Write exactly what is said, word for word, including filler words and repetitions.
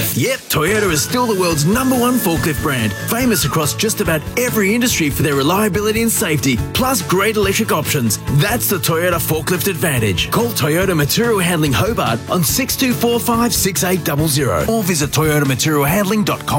Yep, Toyota is still the world's number one forklift brand, famous across just about every industry for their reliability and safety, plus great electric options. That's the Toyota Forklift Advantage. Call Toyota Material Handling Hobart on six two four five, six eight zero zero or visit toyota material handling dot com.